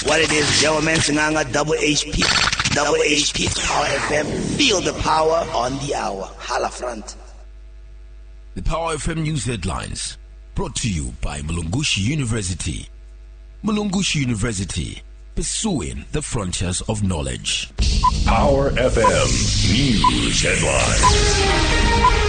What it is, gentlemen, Singanga Double HP Power FM. Feel the power on the hour. Hala front. The Power FM News Headlines, brought to you by Mulungushi University. Mulungushi University, pursuing the frontiers of knowledge. Power FM News Headlines.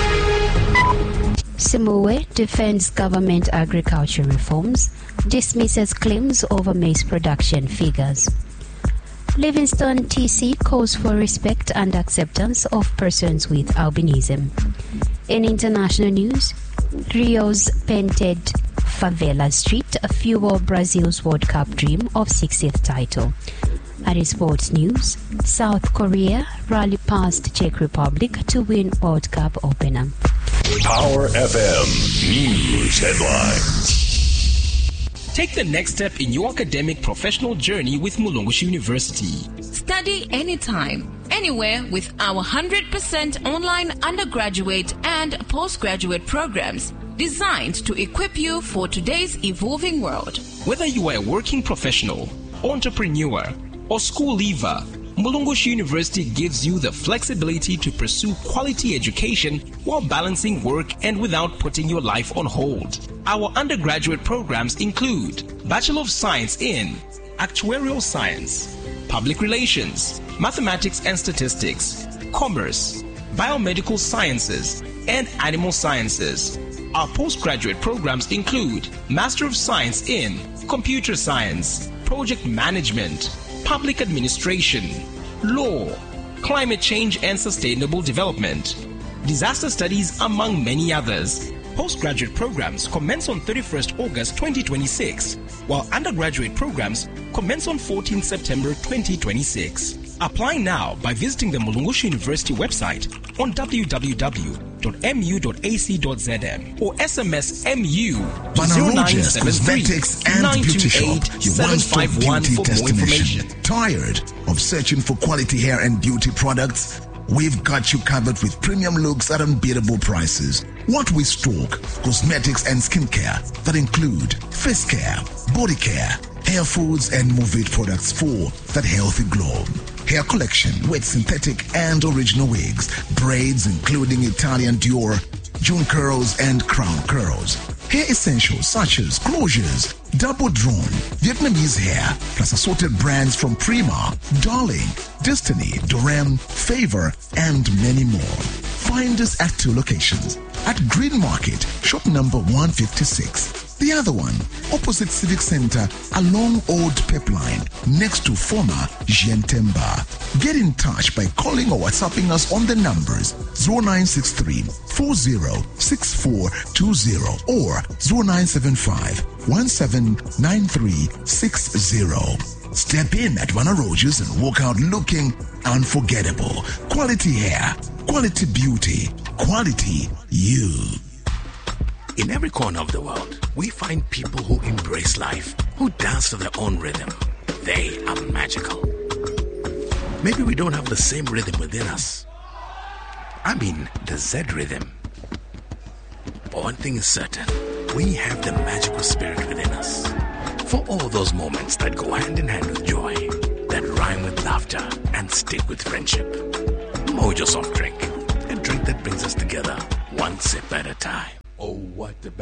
Simoe defends government agriculture reforms, dismisses claims over maize production figures. Livingstone TC calls for respect and acceptance of persons with albinism. In international news, Rio's painted favela street fuel Brazil's World Cup dream of 60th title. And in sports news, South Korea rally past Czech Republic to win World Cup opener. Power FM News Headlines. Take the next step in your academic professional journey with Mulungushi University. Study anytime, anywhere with our 100% online undergraduate and postgraduate programs designed to equip you for today's evolving world. Whether you are a working professional, entrepreneur, or school leaver, Mulungushi University gives you the flexibility to pursue quality education while balancing work and without putting your life on hold. Our undergraduate programs include Bachelor of Science in Actuarial Science, Public Relations, Mathematics and Statistics, Commerce, Biomedical Sciences, and Animal Sciences. Our postgraduate programs include Master of Science in Computer Science, Project Management, Public Administration, Law, Climate Change and Sustainable Development, Disaster Studies, among many others. Postgraduate programs commence on 31st August 2026, while undergraduate programs commence on 14 September 2026. Apply now by visiting the Mulungushi University website on www.mu.ac.zm or SMS MU to Banner Rogers 0973 Cosmetics and Beauty Shop, 928 your one-stop 751 beauty for more destination. information. Tired of searching for quality hair and beauty products? We've got you covered with premium looks at unbeatable prices. What we stock: cosmetics and skincare that include face care, body care, hair foods, and Movit products for that healthy glow. Hair collection with synthetic and original wigs, braids including Italian Dior, June curls, and crown curls. Hair essentials such as closures, double drawn, Vietnamese hair, plus assorted brands from Prima, Darling, Destiny, Dorem, Favor, and many more. Find us at 2 locations. At Green Market, shop number 156. The other one, opposite Civic Center, along Old Pipeline, next to former Gentemba. Get in touch by calling or WhatsApping us on the numbers 0963 406420 or 0975 179360. Step in at Banner Rogers and walk out looking unforgettable. Quality hair, quality beauty, quality you. In every corner of the world, we find people who embrace life, who dance to their own rhythm. They are magical. Maybe we don't have the same rhythm within us. I mean, the Z rhythm. But one thing is certain, we have the magical spirit within us. For all those moments that go hand in hand with joy, that rhyme with laughter, and stick with friendship. Mojo Soft Drink, a drink that brings us together one sip at a time. Oh, what the